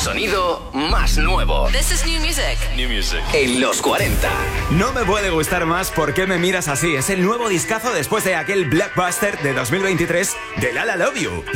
sonido más nuevo. This is new music. New music. En los 40. No me puede gustar más ¿Por qué me miras así? Es el nuevo discazo después de aquel blockbuster de 2023 de La La Love You.